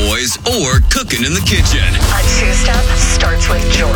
boys or cooking in the kitchen. A two-step starts with Jordan.